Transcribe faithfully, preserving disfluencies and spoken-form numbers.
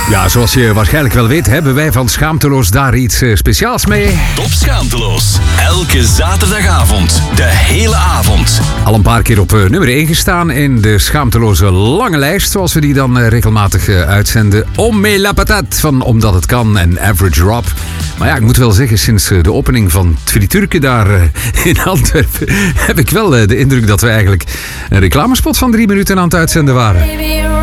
Ja, zoals je waarschijnlijk wel weet, hebben wij van Schaamteloos daar iets uh, speciaals mee. Top Schaamteloos. Elke zaterdagavond. De hele avond. Al een paar keer op uh, nummer één gestaan in de Schaamteloze lange lijst, zoals we die dan uh, regelmatig uh, uitzenden. Omme la patate van Omdat het kan en Average Rob. Maar ja, ik moet wel zeggen, sinds uh, de opening van Tviriturke daar uh, in Antwerpen heb ik wel uh, de indruk dat we eigenlijk een reclamespot van drie minuten aan het uitzenden waren.